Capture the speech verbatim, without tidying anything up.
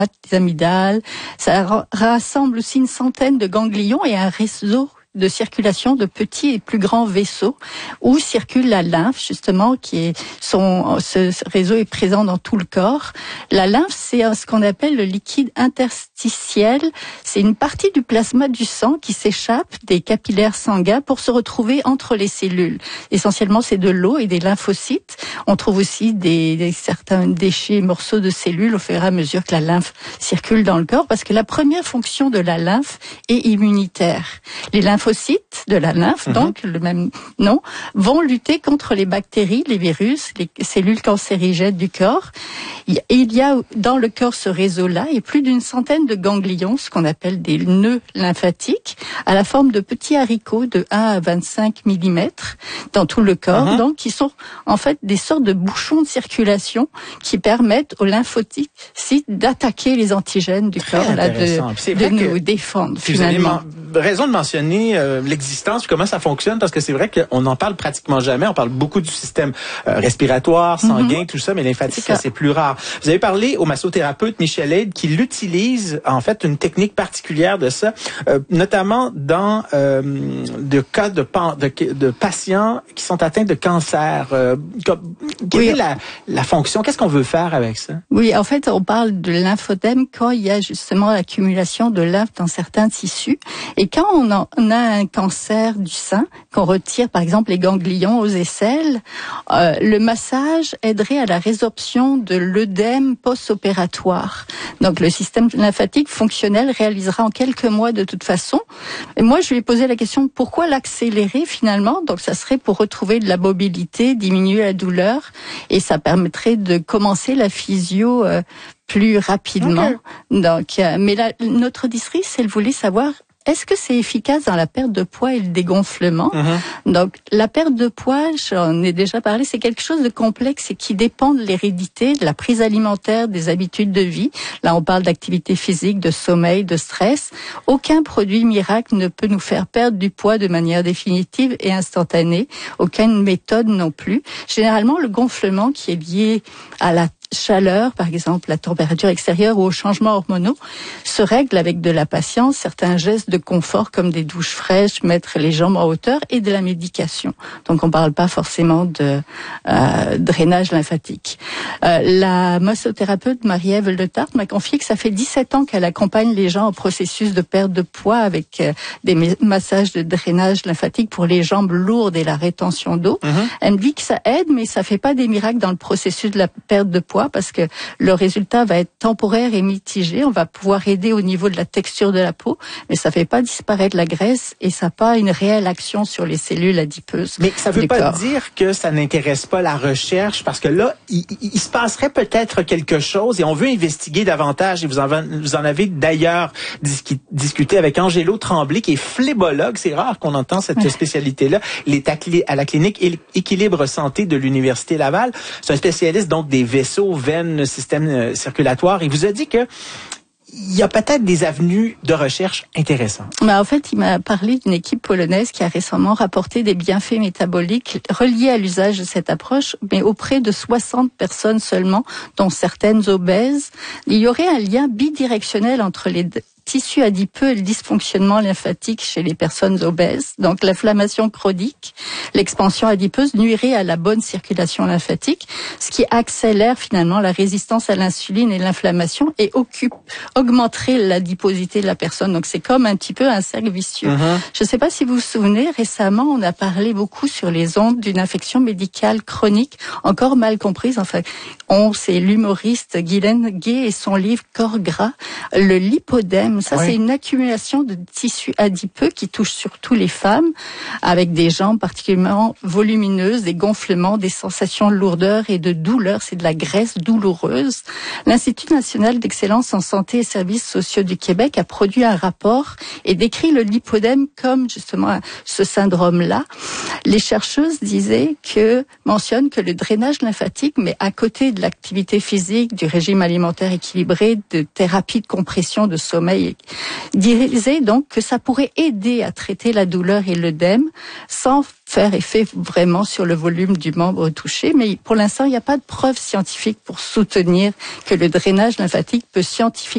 des amygdales. Ça rassemble aussi une centaine de ganglions et un réseau de circulation de petits et plus grands vaisseaux où circule la lymphe, justement, qui est son, ce réseau est présent dans tout le corps. La lymphe, c'est ce qu'on appelle le liquide interstitiel. C'est une partie du plasma du sang qui s'échappe des capillaires sanguins pour se retrouver entre les cellules. Essentiellement, c'est de l'eau et des lymphocytes. On trouve aussi des, des certains déchets, morceaux de cellules au fur et à mesure que la lymphe circule dans le corps, parce que la première fonction de la lymphe est immunitaire. Les lymphocytes de la lymphe, mmh. donc le même nom, vont lutter contre les bactéries, les virus, les cellules cancérigènes du corps. Et il y a dans le corps ce réseau-là et plus d'une centaine de ganglions, ce qu'on appelle des nœuds lymphatiques, à la forme de petits haricots de un à vingt-cinq millimètres dans tout le corps, mmh. donc qui sont en fait des sortes de bouchons de circulation qui permettent aux lymphocytes d'attaquer les antigènes du Très corps, là, de, de nous défendre finalement. Vous avez raison de mentionner euh, l'existence, comment ça fonctionne, parce que c'est vrai qu'on n'en parle pratiquement jamais. On parle beaucoup du système euh, respiratoire, sanguin, mm-hmm. tout ça, mais lymphatique, c'est, c'est plus rare. Vous avez parlé au massothérapeute Michel Aide qui l'utilise, en fait, une technique particulière de ça, euh, notamment dans euh, de cas de, de, de patients qui sont atteints de cancer. Euh, quelle oui. est la, la fonction? Qu'est-ce qu'on veut faire avec ça? Oui, en fait, on parle de lymphodème quand il y a justement l'accumulation de lymphe dans certains tissus. Et quand on a un cancer du sein, qu'on retire par exemple les ganglions aux aisselles, euh, le massage aiderait à la résorption de l'œdème post-opératoire. Donc le système lymphatique fonctionnel réalisera en quelques mois de toute façon. Et moi, je lui ai posé la question, pourquoi l'accélérer finalement? Donc ça serait pour retrouver de la mobilité, diminuer la douleur, et ça permettrait de commencer la physio euh, plus rapidement. Okay. Donc, euh, mais la, notre auditrice, elle voulait savoir, est-ce que c'est efficace dans la perte de poids et le dégonflement? Mm-hmm. Donc, la perte de poids, j'en ai déjà parlé, c'est quelque chose de complexe et qui dépend de l'hérédité, de la prise alimentaire, des habitudes de vie. Là, on parle d'activité physique, de sommeil, de stress. Aucun produit miracle ne peut nous faire perdre du poids de manière définitive et instantanée. Aucune méthode non plus. Généralement, le gonflement qui est lié à la chaleur, par exemple la température extérieure ou aux changements hormonaux, se règle avec de la patience, certains gestes de confort comme des douches fraîches, mettre les jambes en hauteur et de la médication. Donc on ne parle pas forcément de euh, drainage lymphatique. Euh, la massothérapeute Marie-Ève Letarte m'a confié que ça fait dix-sept ans qu'elle accompagne les gens au processus de perte de poids avec euh, des massages de drainage lymphatique pour les jambes lourdes et la rétention d'eau. Mm-hmm. Elle me dit que ça aide, mais ça fait pas des miracles dans le processus de la perte de poids, parce que le résultat va être temporaire et mitigé. On va pouvoir aider au niveau de la texture de la peau, mais ça fait pas disparaître la graisse et ça n'a pas une réelle action sur les cellules adipeuses. Mais ça veut pas corps. dire que ça n'intéresse pas la recherche, parce que là, il, il, il se passerait peut-être quelque chose et on veut investiguer davantage. Et vous en, vous en avez d'ailleurs discu, discuté avec Angelo Tremblay, qui est phlébologue. C'est rare qu'on entend cette spécialité-là. Il est à, à la clinique Équilibre Santé de l'Université Laval. C'est un spécialiste donc des vaisseaux, veines, système circulatoire. Il vous a dit que il y a peut-être des avenues de recherche intéressantes. Mais en fait, il m'a parlé d'une équipe polonaise qui a récemment rapporté des bienfaits métaboliques reliés à l'usage de cette approche, mais auprès de soixante personnes seulement, dont certaines obèses. Il y aurait un lien bidirectionnel entre les tissus adipeux et le dysfonctionnement lymphatique chez les personnes obèses. Donc l'inflammation chronique, l'expansion adipeuse nuirait à la bonne circulation lymphatique, ce qui accélère finalement la résistance à l'insuline et l'inflammation et occupe, augmenterait l'adiposité de la personne. Donc c'est comme un petit peu un cercle vicieux. Mm-hmm. Je ne sais pas si vous vous souvenez, récemment on a parlé beaucoup sur les ondes d'une infection médicale chronique, encore mal comprise. Enfin, on, c'est l'humoriste Guylaine Gay et son livre Corps gras, le lipodème. Ça, oui. C'est une accumulation de tissus adipeux qui touche surtout les femmes, avec des jambes particulièrement volumineuses, des gonflements, des sensations de lourdeur et de douleur. C'est de la graisse douloureuse. L'Institut national d'excellence en santé et services sociaux du Québec a produit un rapport et décrit le lipodème comme justement ce syndrome-là. Les chercheuses disaient que, mentionnent que le drainage lymphatique, mais à côté de l'activité physique, du régime alimentaire équilibré, de thérapie de compression, de sommeil, disait donc que ça pourrait aider à traiter la douleur et l'œdème sans faire effet vraiment sur le volume du membre touché. Mais pour l'instant, il n'y a pas de preuve scientifique pour soutenir que le drainage lymphatique peut scientifiquement